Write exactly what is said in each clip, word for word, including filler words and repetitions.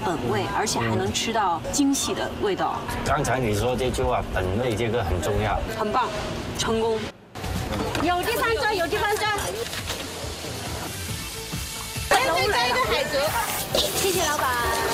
本味，而且还能吃到精细的味道。 刚才你说这句话，本味这个很重要， 很棒，成功。 有地方钻，有地方钻。再加一个海蜇，谢谢老板。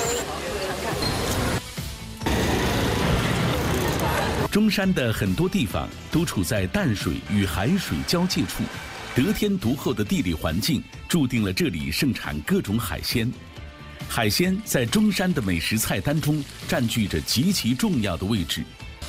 中山的很多地方都处在淡水与海水交界处，得天独厚的地理环境注定了这里盛产各种海鲜。海鲜在中山的美食菜单中占据着极其重要的位置。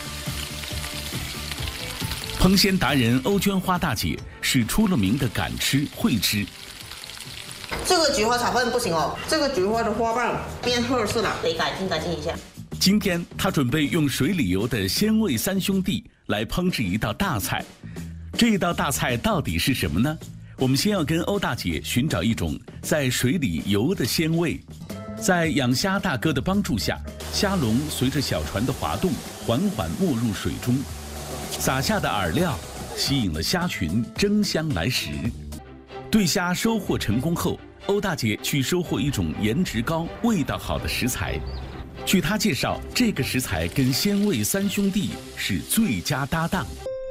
烹鲜达人欧娟花大姐是出了名的敢吃会吃。 这个菊花炒饭不行哦，这个菊花的花瓣变褐色了，得改进改进一下。 今天她准备用水里游的鲜味三兄弟来烹制一道大菜，这道大菜到底是什么呢？我们先要跟欧大姐寻找一种在水里游的鲜味。在养虾大哥的帮助下，虾笼随着小船的滑动，缓缓没入水中。撒下的饵料吸引了虾群争相来食。对虾收获成功后，欧大姐去收获一种颜值高、味道好的食材。据她介绍，这个食材跟鲜味三兄弟是最佳搭档。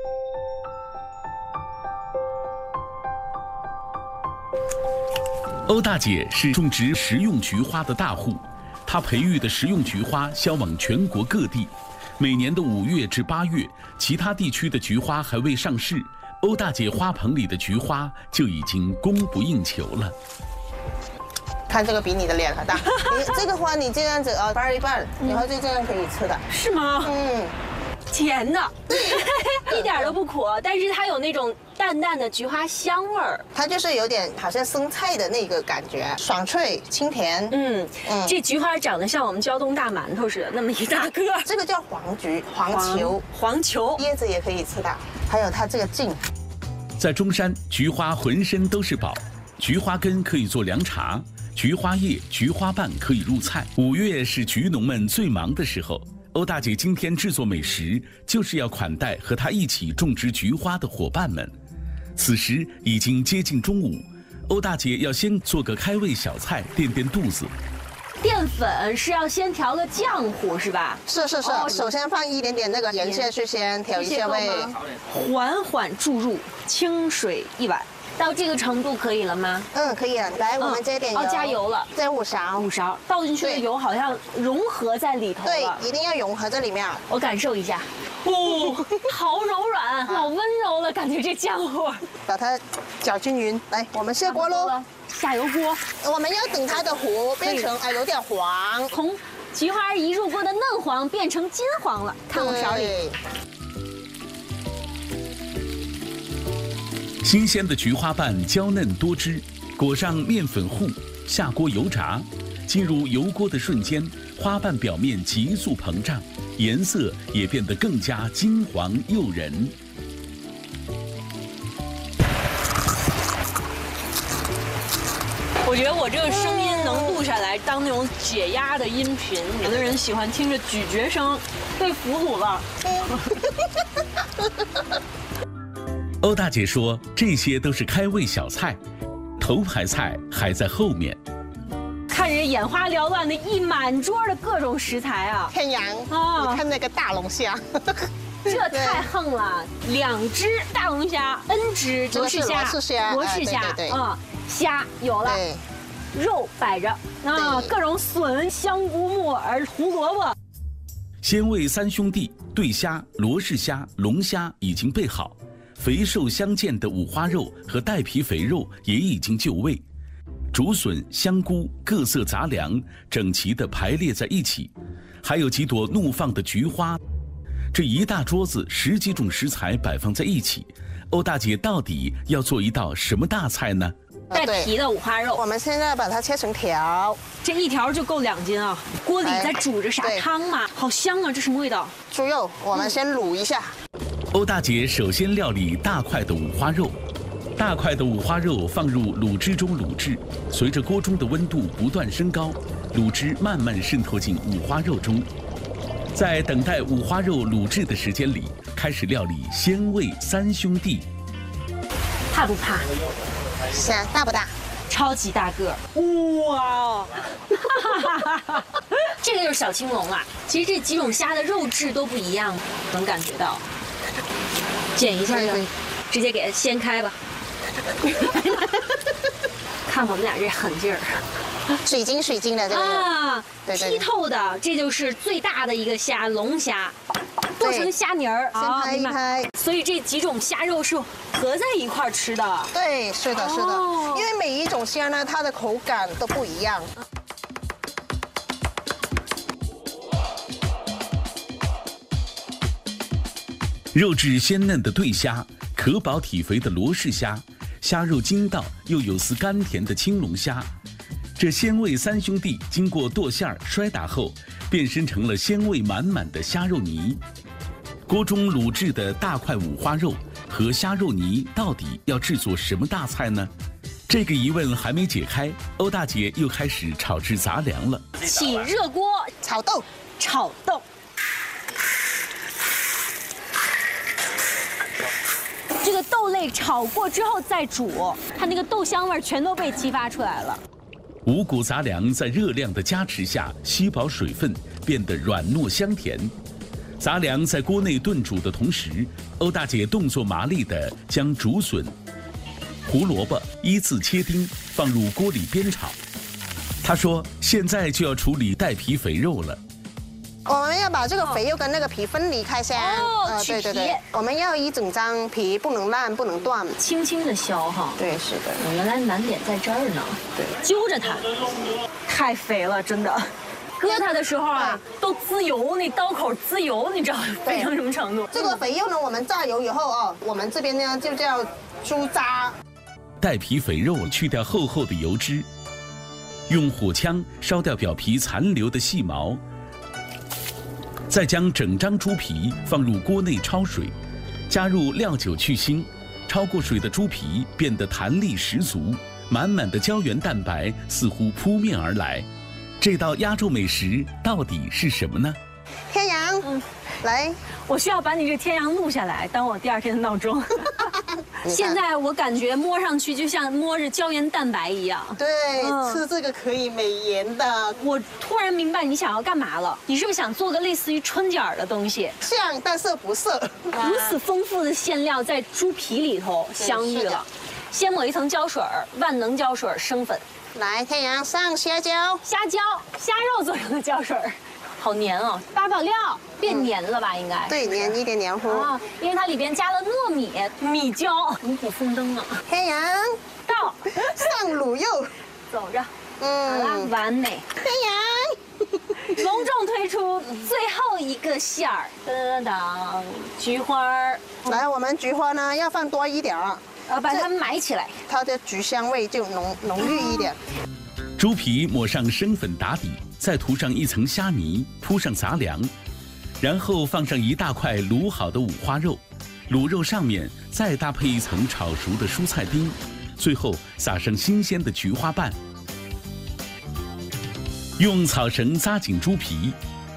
欧大姐是种植食用菊花的大户，她培育的食用菊花销往全国各地。每年的五月至八月，其他地区的菊花还未上市，欧大姐花棚里的菊花就已经供不应求了。 看这个比你的脸还大，你这个花你这样子啊，掰一半，然后就这样可以吃的。 是吗？ 嗯， 甜的，一点都不苦，但是它有那种淡淡的菊花香味儿。 它就是有点好像生菜的那个感觉，爽脆清甜。 嗯嗯，这菊花长得像我们胶东大馒头似的，那么一大个。 这个叫黄菊，黄球， 黄球叶子也可以吃的，还有它这个茎。 在中山，菊花浑身都是宝，菊花根可以做凉茶。菊花叶、菊花瓣可以入菜。五月是菊农们最忙的时候，欧大姐今天制作美食，就是要款待和她一起种植菊花的伙伴们。此时已经接近中午，欧大姐要先做个开胃小菜垫垫肚子。 淀粉是要先调个浆糊是吧？ 是是是，哦、首先放一点点那个盐下去，先调一下味， 缓缓注入清水一碗。到这个程度可以了吗？ 嗯，可以了。来，我们加点油。 哦，加油了。 再五勺。 五勺，倒进去的油好像融合在里头了。 对，一定要融合在里面。 我感受一下。哦，好柔软，好温柔的感觉，这浆糊。 把它搅均匀。来，我们下锅喽。 下油锅。 我们要等它的糊变成哎有点黄， 从菊花一入锅的嫩黄变成金黄了。看我勺里。 新鲜的菊花瓣娇嫩多汁，裹上面粉糊，下锅油炸。进入油锅的瞬间，花瓣表面急速膨胀，颜色也变得更加金黄诱人。 我觉得我这个声音能录下来，当那种解压的音频。有的人喜欢听着咀嚼声，被俘虏了。 欧大姐说，这些都是开胃小菜，头牌菜还在后面。 看着眼花缭乱的一满桌的各种食材啊！ 天阳啊，你看那个大龙虾， 这太横了！两只大龙虾 ，N 只罗氏虾， 罗氏虾， 罗氏虾啊，虾有了，肉摆着啊，各种笋、香菇、木耳、胡萝卜。 鲜味三兄弟对虾、罗氏虾、龙虾已经备好。肥瘦相间的五花肉和带皮肥肉也已经就位，竹笋、香菇各色杂粮整齐地排列在一起，还有几朵怒放的菊花。这一大桌子十几种食材摆放在一起，欧大姐到底要做一道什么大菜呢？ 带皮的五花肉， 我们现在把它切成条， 这一条就够两斤啊！锅里在煮着啥汤嘛？好香啊！这什么味道？ 猪肉，我们先卤一下。 欧大姐首先料理大块的五花肉，大块的五花肉放入卤汁中卤制，随着锅中的温度不断升高，卤汁慢慢渗透进五花肉中。在等待五花肉卤制的时间里，开始料理鲜味三兄弟。 怕不怕？ 虾大不大？ 超级大个！哇！ 就是小青龙啊。其实这几种虾的肉质都不一样，能感觉到。剪一下就直接给它掀开吧。看我们俩这狠劲儿。 水晶水晶的这个啊， 对对剔透的，这就是最大的一个虾，龙虾，剁成虾泥儿， 先拍一拍。 所以这几种虾肉是合在一块儿吃的。 对，是的，是的， 哦、 因为每一种虾呢，它的口感都不一样。 肉质鲜嫩的对虾，壳薄体肥的罗氏虾，虾肉筋道又有丝甘甜的青龙虾。这鲜味三兄弟经过剁馅儿摔打后，变身成了鲜味满满的虾肉泥。锅中卤制的大块五花肉和虾肉泥到底要制作什么大菜呢？这个疑问还没解开，欧大姐又开始炒制杂粮了。 起热锅， 炒豆， 炒豆。这个豆类炒过之后再煮，它那个豆香味全都被激发出来了。 五谷杂粮在热量的加持下吸饱水分，变得软糯香甜。杂粮在锅内炖煮的同时，欧大姐动作麻利地将竹笋、胡萝卜依次切丁放入锅里煸炒。她说：“现在就要处理带皮肥肉了。” 我们要把这个肥肉跟那个皮分离开先。 哦，呃、 对对对，我们要一整张皮，不能烂，不能断， 轻轻的削哈。 对，是的。 原来难点在这儿呢。对，揪着它，太肥了，真的。割它的时候啊，都滋油，那刀口滋油，你知道肥成什么程度？ 这个肥肉呢，我们炸油以后哦，我们这边呢就叫猪渣。 带皮肥肉去掉厚厚的油脂，用火枪烧掉表皮残留的细毛。再将整张猪皮放入锅内焯水，加入料酒去腥，焯过水的猪皮变得弹力十足，满满的胶原蛋白似乎扑面而来。这道鸭肉美食到底是什么呢？ 天阳，嗯，来， 我需要把你这天阳录下来，当我第二天的闹钟。现在我感觉摸上去就像摸着胶原蛋白一样。 对，嗯、吃这个可以美颜的。 我突然明白你想要干嘛了，你是不是想做个类似于春卷的东西？ 像，但是不是。 如此丰富的馅料在猪皮里头相遇了，先抹一层胶水，万能胶水生粉。 来，天阳上虾胶， 虾胶，虾肉做成的胶水。好黏哦，八宝料变黏了吧？应该对，黏一点黏糊啊，因为它里边加了糯米、米椒，五谷丰登啊。 天阳到， 上卤肉， 走着， 嗯， 好了，完美。 天阳， 隆重推出最后一个馅儿，噔噔噔，菊花儿。 来，我们菊花呢要放多一点儿， 呃，把它埋起来， 它的菊香味就浓浓郁一点。 猪皮抹上生粉打底，再涂上一层虾泥，铺上杂粮，然后放上一大块卤好的五花肉，卤肉上面再搭配一层炒熟的蔬菜丁，最后撒上新鲜的菊花瓣，用草绳扎紧猪皮，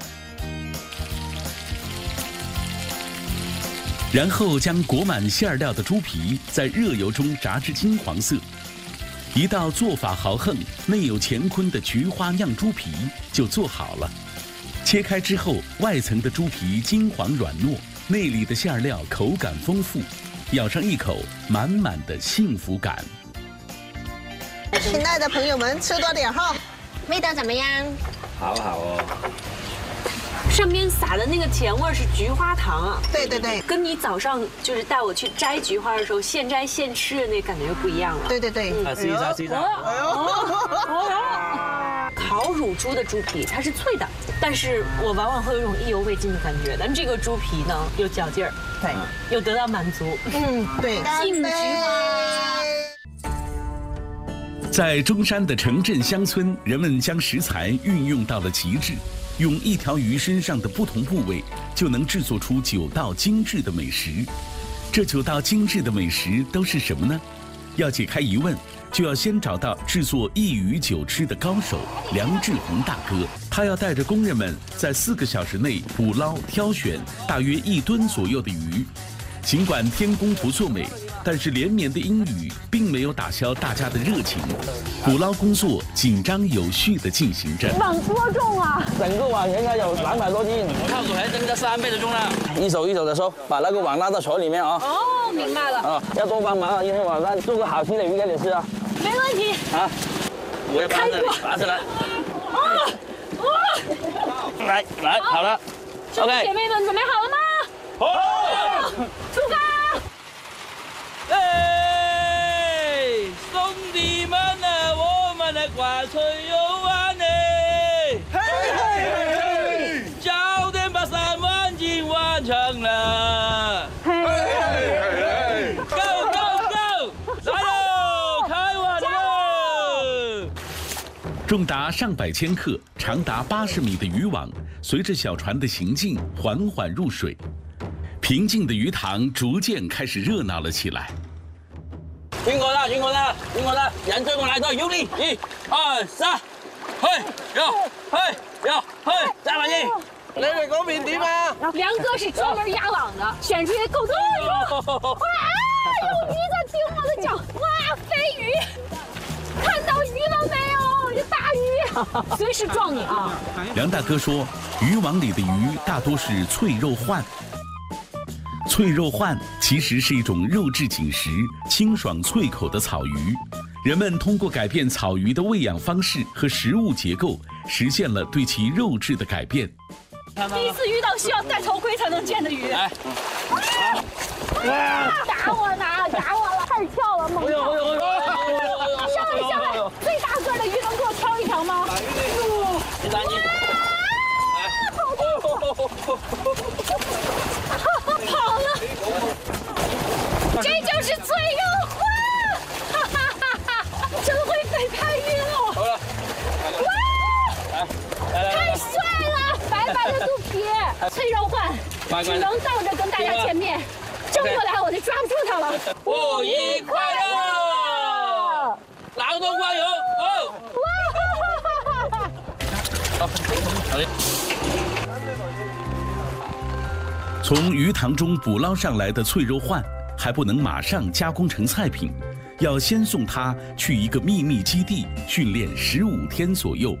然后将裹满馅料的猪皮在热油中炸至金黄色。一道做法豪横、内有乾坤的菊花酿猪皮就做好了。切开之后，外层的猪皮金黄软糯，内里的馅料口感丰富，咬上一口，满满的幸福感。 亲爱的朋友们，吃多点哈，味道怎么样？ 好好哦。 上面撒的那个甜味是菊花糖啊， 对对对， 跟你早上就是带我去摘菊花的时候现摘现吃的那感觉就不一样了。 对对对， 啊，试一下，试一下。 哎呦，烤乳猪的猪皮它是脆的，但是我往往会有一种意犹未尽的感觉。但这个猪皮呢，有嚼劲儿， 对， 有得到满足。 嗯，对， 敬菊花。 在中山的城镇乡村，人们将食材运用到了极致。用一条鱼身上的不同部位，就能制作出九道精致的美食。这九道精致的美食都是什么呢？要解开疑问，就要先找到制作一鱼九吃的高手梁志宏大哥。他要带着工人们在四个小时内捕捞、挑选大约一吨左右的鱼。尽管天公不作美， 但是连绵的阴雨并没有打消大家的热情，捕捞工作紧张有序地进行着。 网多重啊？ 整个网应该有两百多斤，我套组还增加三倍的重量。一手一手的收，把那个网拉到手里面啊。 哦，明白了。 啊，要多帮忙啊，因为晚上做个好吃的鱼给你吃啊。 没问题。 啊，我要拔着你，拔起来。 啊啊！ 来来，好了。 兄弟姐妹们准备好了吗？ 好。 出发！ 哎，兄弟们啊，我们来挂翠油湾呢！嘿嘿嘿！早点把三万斤完成了！嘿嘿嘿 ！Go go go！ 来喽，开碗喽！ 重达上百千克、长达八十米的渔网，随着小船的行进缓缓入水。平静的鱼塘逐渐开始热闹了起来。 辛苦了，辛苦了，辛苦了！人追我来到，用力！一、二、三，嘿，有，嘿，有，嘿，再往一。你哋嗰邊點啊？ 梁哥是专门压网的，选出一个够重的鱼。哇，有鱼在顶我的脚！哇，飞鱼！看到鱼了没有？这大鱼，随时撞你啊！ 梁大哥说，渔网里的鱼大多是脆肉鲩。脆肉鲩其实是一种肉质紧实、清爽脆口的草鱼。人们通过改变草鱼的喂养方式和食物结构，实现了对其肉质的改变。 第一次遇到需要戴头盔才能见的鱼。 来， 打我呢！打我了！太跳了，猛跳！上来上来！最大个的鱼能给我挑一条吗？ 第三斤。 跑了！这就是脆肉鲩！哈哈哈哈！真会飞，太晕了！ 好了， 哇！太帅了，白白的肚皮，脆肉鲩，只能倒着跟大家见面，正过来我就抓不住它了。 五一快乐！劳动加油！好！ 哇！ 好，好的。 从鱼塘中捕捞上来的脆肉鲩，还不能马上加工成菜品，要先送它去一个秘密基地训练十五天左右。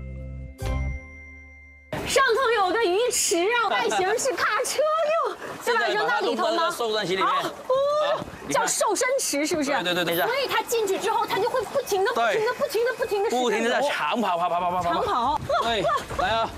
上头有个鱼池啊，外形是卡车哟，就把它扔到里头吗？ 瘦身池里面。 哦，叫瘦身池是不是？ 对对对对。 所以它进去之后，它就会不停的、不停的、不停的、不停的、 不停的在长跑，跑跑跑跑跑。 长跑。 对，来啊！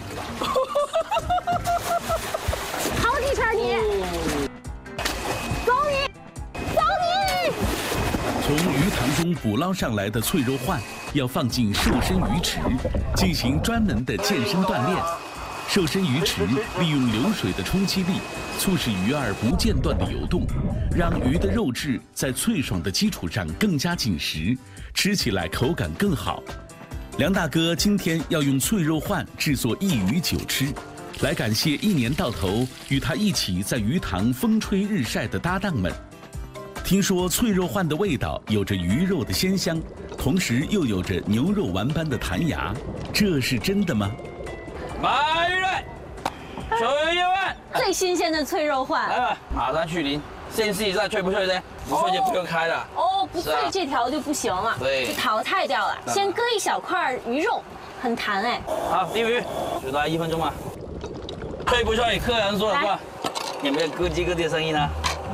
好几圈你，走你，走你！ 从鱼塘中捕捞上来的脆肉鲩，要放进瘦身鱼池，进行专门的健身锻炼。瘦身鱼池利用流水的冲击力，促使鱼儿不间断的游动，让鱼的肉质在脆爽的基础上更加紧实，吃起来口感更好。梁大哥今天要用脆肉鲩制作一鱼九吃，来感谢一年到头与他一起在鱼塘风吹日晒的搭档们。听说脆肉鲩的味道有着鱼肉的鲜香，同时又有着牛肉丸般的弹牙，这是真的吗？ 买来，脆肉鲩， 最新鲜的脆肉鲩。 来吧，马上去鳞，先试一下脆不脆呢？不脆就不用开了。 哦，不脆这条就不行了， 对， 就淘汰掉了。先割一小块鱼肉，很弹哎。 好，第鱼，就大概一分钟吧。脆不脆？客人说的话，有没有咯叽咯叽的声音呢？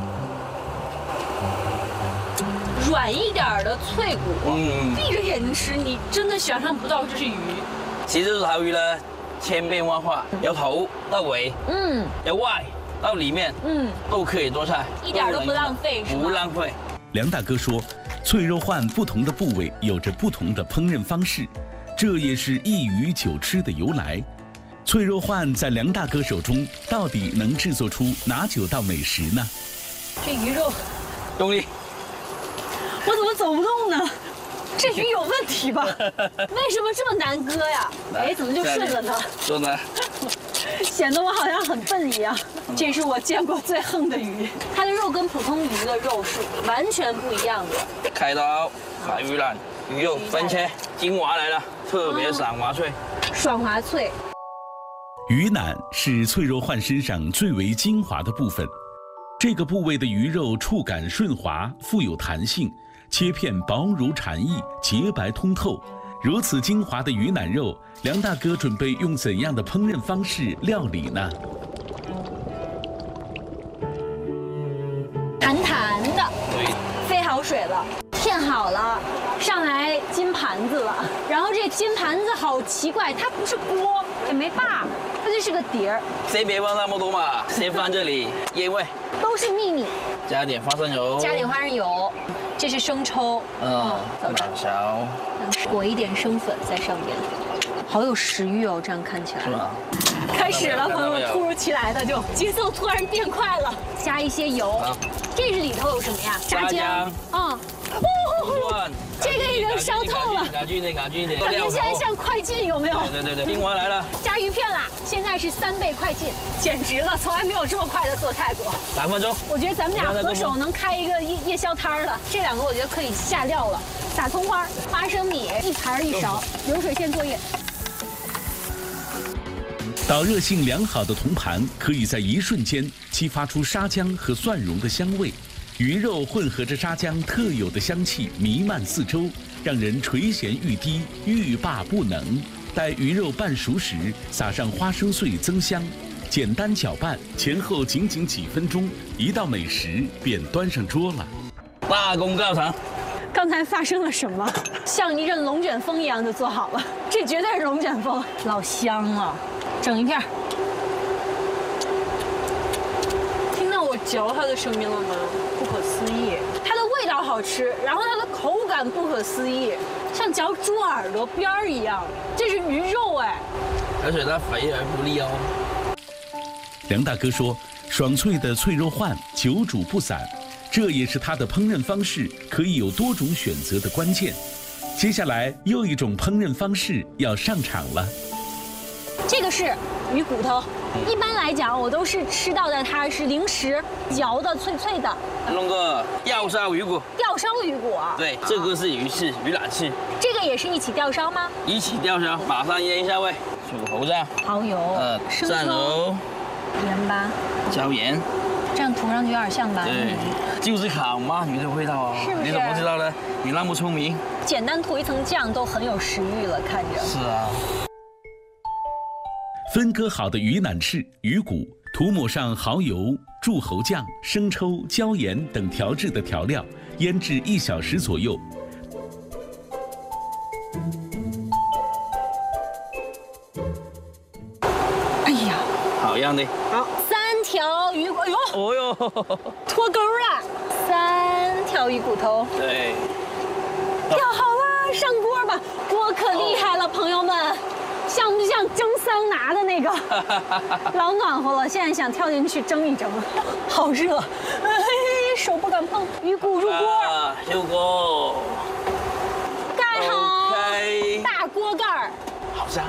软一点的脆骨， 嗯， 闭着眼睛吃，你真的想象不到这是鱼。 其实这条鱼呢，千变万化，由头到尾， 嗯， 由外到里面，嗯，都可以做菜， 一点都不浪费，是吗？ 不浪费。 梁大哥说，脆肉鲩不同的部位有着不同的烹饪方式，这也是一鱼九吃的由来。脆肉鲩在梁大哥手中到底能制作出哪九道美食呢？ 这鱼肉， 用力。 我怎么走不动呢？这鱼有问题吧？为什么这么难割呀？哎，怎么就顺了呢？ 顺了， 显得我好像很笨一样。这是我见过最横的鱼，它的肉跟普通鱼的肉是完全不一样的。 开刀把鱼腩、鱼肉分切，精华来了，特别爽滑脆。 爽滑脆。 鱼腩是脆肉鲩身上最为精华的部分， 这个部位的鱼肉触感顺滑，富有弹性，切片薄如蝉翼，洁白通透。如此精华的鱼腩肉，梁大哥准备用怎样的烹饪方式料理呢？ 弹弹的，飞好水了，片好了，上来金盘子了。然后这金盘子好奇怪，它不是锅，也没把，它就是个碟儿。 先别放那么多嘛，先放这里腌味， 都是秘密。 加点花生油， 加点花生油，这是生抽， 嗯， 怎么两勺， 裹一点生粉在上面，好有食欲哦，这样看起来。 是吧？ 开始了，朋友们，突如其来的就节奏突然变快了，加一些油，这是里头有什么呀？ 炸姜， 啊，哦，这个已经烧透了， 赶紧点，赶紧点， 感觉现在像快进，有没有？ 对对对，听完来了， 加鱼片啦，现在是三倍快进，简直了，从来没有这么快的做菜过。 两分钟， 我觉得咱们俩合手能开一个夜夜宵摊儿了。这两个我觉得可以下料了，撒葱花、花生米一盘一勺，流水线作业。 导热性良好的铜盘可以在一瞬间激发出沙姜和蒜蓉的香味，鱼肉混合着沙姜特有的香气弥漫四周，让人垂涎欲滴，欲罢不能。待鱼肉半熟时，撒上花生碎增香，简单搅拌，前后仅仅几分钟，一道美食便端上桌了。 大功告成。 刚才发生了什么？像一阵龙卷风一样就做好了，这绝对是龙卷风，老香了。整一片，听到我嚼它的声音了吗？不可思议，它的味道好吃，然后它的口感不可思议，像嚼猪耳朵边儿一样。这是鱼肉哎， 而且它肥而不腻哦。 梁大哥说，爽脆的脆肉鲩久煮不散，这也是他的烹饪方式可以有多种选择的关键。接下来又一种烹饪方式要上场了。 这个是鱼骨头，一般来讲我都是吃到的，它是零食嚼的脆脆的。 弄个吊烧鱼骨， 吊烧鱼骨啊？ 对，这个是鱼翅、鱼腩翅， 这个也是一起吊烧吗？ 一起吊烧，马上腌一下味，煮猴酱、 蚝油、 呃， 生蒜油、 盐巴、 椒盐， 这样涂上去有点像鳗鱼。 对，就是烤鳗鱼的味道啊！ 是不是？ 你怎么知道呢？你那么聪明。 简单涂一层酱都很有食欲了，看着。 是啊。 分割好的鱼腩翅、鱼骨，涂抹上蚝油、柱侯酱、生抽、椒盐等调制的调料，腌制一小时左右。 哎呀， 好样的！ 好，三条鱼骨，哎呦， 哦哟， 脱钩了，三条鱼骨头， 对， 吊好了，上锅吧，锅可厉害了，朋友们。像不像蒸桑拿的那个？老暖和了，现在想跳进去蒸一蒸，好热，哎，手不敢碰。鱼骨入锅， 啊、入锅， 盖好， okay 大锅盖儿， 好香。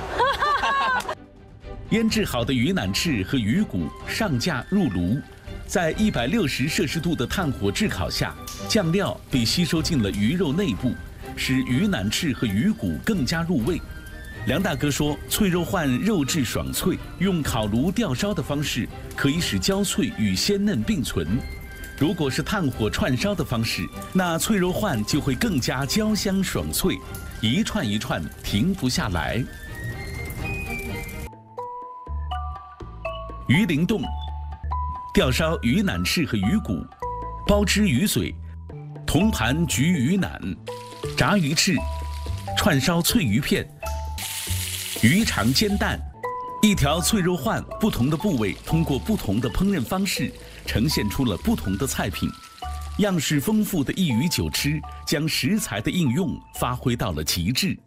腌制好的鱼腩翅和鱼骨上架入炉，在一百六十摄氏度的炭火炙烤下，酱料被吸收进了鱼肉内部，使鱼腩翅和鱼骨更加入味。梁大哥说，脆肉鲩肉质爽脆，用烤炉吊烧的方式可以使焦脆与鲜嫩并存。如果是炭火串烧的方式，那脆肉鲩就会更加焦香爽脆，一串一串停不下来。鱼鳞冻，吊烧鱼腩翅和鱼骨，包汁鱼嘴，铜盘焗鱼腩，炸鱼翅，串烧脆鱼片。鱼肠煎蛋，一条脆肉鲩，不同的部位通过不同的烹饪方式，呈现出了不同的菜品。样式丰富的一鱼九吃，将食材的应用发挥到了极致。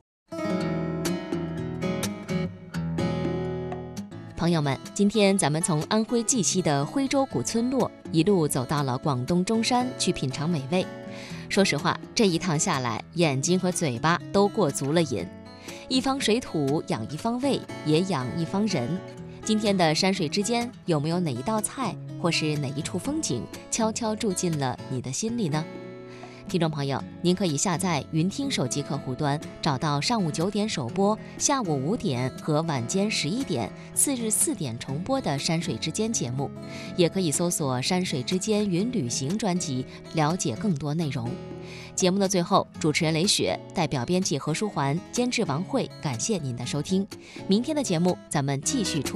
朋友们，今天咱们从安徽绩溪的徽州古村落一路走到了广东中山去品尝美味。说实话，这一趟下来，眼睛和嘴巴都过足了瘾。一方水土养一方胃，也养一方人。今天的山水之间，有没有哪一道菜或是哪一处风景悄悄住进了你的心里呢？ 听众朋友，您可以下载云听手机客户端，找到上午九点首播、下午五点和晚间十一点、次日四点重播的《山水之间》节目，也可以搜索《山水之间云旅行》专辑，了解更多内容。节目的最后，主持人雷雪代表编辑何书桓、监制王慧，感谢您的收听。明天的节目咱们继续出。